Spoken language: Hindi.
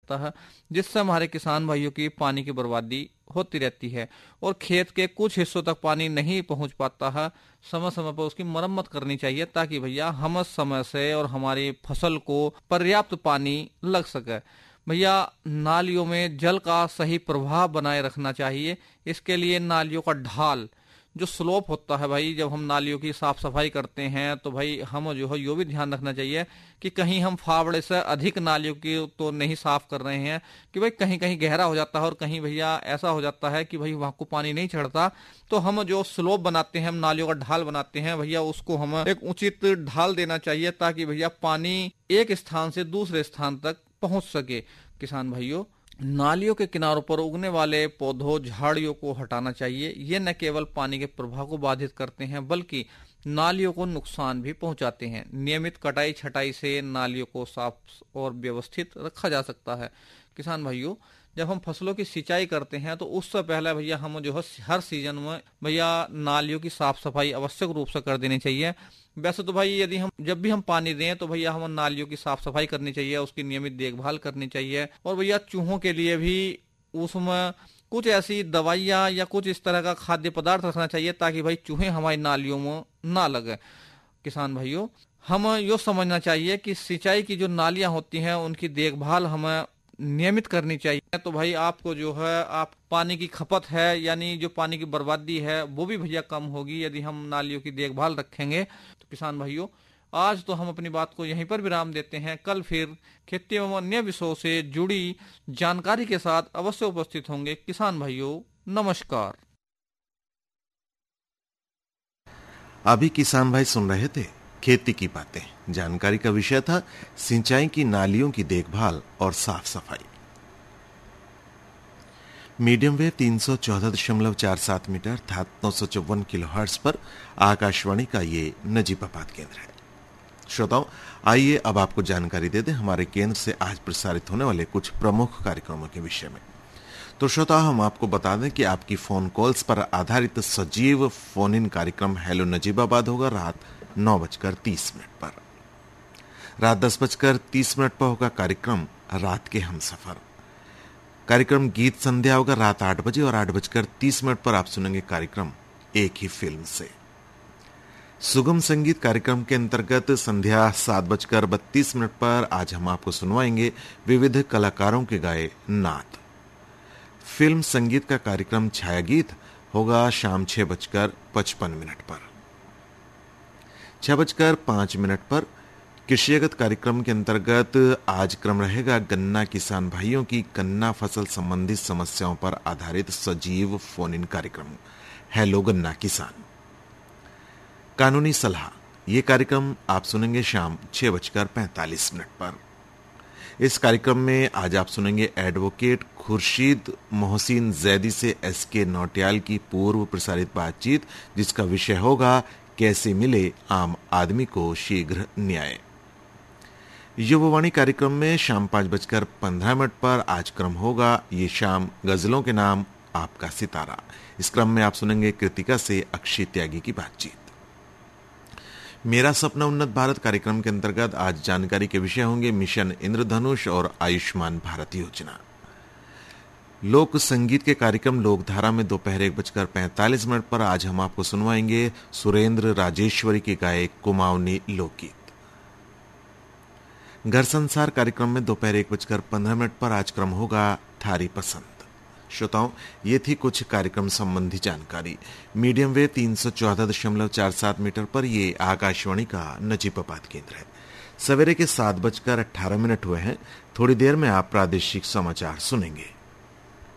सकता है, जिससे हमारे किसान भाइयों की पानी की बर्बादी होती रहती है और खेत के कुछ हिस्सों तक पानी नहीं पहुंच पाता है। समय समय पर उसकी मरम्मत करनी चाहिए ताकि भैया हम समय से और हमारी फसल को पर्याप्त पानी लग सके। भैया नालियों में जल का सही प्रवाह बनाए रखना चाहिए। इसके लिए नालियों का ढाल जो स्लोप होता है भाई, जब हम नालियों की साफ सफाई करते हैं तो भाई हम जो है यो भी ध्यान रखना चाहिए कि कहीं हम फावड़े से अधिक नालियों की तो नहीं साफ कर रहे हैं कि भाई कहीं कहीं गहरा हो जाता है और कहीं भैया ऐसा हो जाता है कि भाई वहां को पानी नहीं चढ़ता। तो हम जो स्लोप बनाते हैं, हम नालियों का ढाल बनाते हैं भैया, उसको हम एक उचित ढाल देना चाहिए ताकि भैया पानी एक स्थान से दूसरे स्थान तक पहुंच सके। किसान भाइयों, नालियों के किनारों पर उगने वाले पौधों झाड़ियों को हटाना चाहिए। ये न केवल पानी के प्रवाह को बाधित करते हैं बल्कि नालियों को नुकसान भी पहुंचाते हैं। नियमित कटाई छटाई से नालियों को साफ और व्यवस्थित रखा जा सकता है। किसान भाइयों, जब हम फसलों की सिंचाई करते हैं तो उससे पहले भैया हम जो है हर सीजन में भैया नालियों की साफ सफाई आवश्यक रूप से कर देनी चाहिए। वैसे तो भाई यदि हम जब भी हम पानी दें तो भैया हम नालियों की साफ सफाई करनी चाहिए, उसकी नियमित देखभाल करनी चाहिए और भैया चूहों के लिए भी उसमें कुछ ऐसी दवाइयाँ या कुछ इस तरह का खाद्य पदार्थ रखना चाहिए ताकि भाई चूहे हमारी नालियों में ना लगे। किसान भाइयों, हम यो समझना चाहिए कि सिंचाई की जो नालियां होती हैं उनकी देखभाल हमें नियमित करनी चाहिए। तो भाई आपको जो है आप पानी की खपत है यानी जो पानी की बर्बादी है वो भी भैया कम होगी यदि हम नालियों की देखभाल रखेंगे। तो किसान भाइयों, आज तो हम अपनी बात को यहीं पर विराम देते हैं। कल फिर खेती एवं अन्य विषयों से जुड़ी जानकारी के साथ अवश्य उपस्थित होंगे। किसान भाइयों नमस्कार। अभी किसान भाई सुन रहे थे खेती की बातें। जानकारी का विषय था सिंचाई की नालियों की देखभाल और साफ सफाई। मीडियम वेव 314.47 मीटर अर्थात 954 किलोहर्ट्ज पर आकाशवाणी का ये नजीबाबाद केंद्र है। श्रोताओं, आइए अब आपको जानकारी दे दें हमारे केंद्र से आज प्रसारित होने वाले कुछ प्रमुख कार्यक्रमों के विषय में। तो श्रोता, हम आपको बता दें कि आपकी फोन कॉल्स पर आधारित सजीव फोन इन कार्यक्रम हेलो नजीबाबाद होगा रात 9:30 पर। रात 10:30 पर होगा कार्यक्रम रात के हम सफर। कार्यक्रम गीत संध्या होगा रात 8 बजे और 8:30 पर आप सुनेंगे कार्यक्रम एक ही फिल्म से। सुगम संगीत कार्यक्रम के अंतर्गत संध्या 7:32 पर आज हम आपको सुनवाएंगे विविध कलाकारों के गाए नात। फिल्म संगीत का कार्यक्रम छाया गीत होगा शाम 6:55 पर। 6:05 पर कृषि जगत कार्यक्रम के अंतर्गत आज क्रम रहेगा गन्ना किसान भाइयों की गन्ना फसल संबंधी समस्याओं पर आधारित सजीव फोन इन कार्यक्रम हेलो गन्ना किसान। कानूनी सलाह, ये कार्यक्रम आप सुनेंगे शाम 6:45 पर। इस कार्यक्रम में आज आप सुनेंगे एडवोकेट खुर्शीद मोहसिन जैदी से एसके नौटियाल की पूर्व प्रसारित बातचीत, जिसका विषय होगा कैसे मिले आम आदमी को शीघ्र न्याय। युववाणी कार्यक्रम में शाम 5:15 पर आज क्रम होगा ये शाम गजलों के नाम आपका सितारा। इस क्रम में आप सुनेंगे कृतिका से अक्षय त्यागी की बातचीत। मेरा सपना उन्नत भारत कार्यक्रम के अंतर्गत आज जानकारी के विषय होंगे मिशन इंद्रधनुष और आयुष्मान भारत योजना। लोक संगीत के कार्यक्रम लोकधारा में दोपहर 1:45 पर आज हम आपको सुनवाएंगे सुरेंद्र राजेश्वरी के गाए कुमाऊनी लोकगीत। घर संसार कार्यक्रम में दोपहर 1:15 पर आज क्रम होगा थारी पसंद। श्रोताओं, ये थी कुछ कार्यक्रम संबंधी जानकारी। मीडियम वेव 314.47 मीटर पर ये आकाशवाणी का नजीबाबाद केंद्र है। सवेरे के 7:18 हुए हैं। थोड़ी देर में आप प्रादेशिक समाचार सुनेंगे।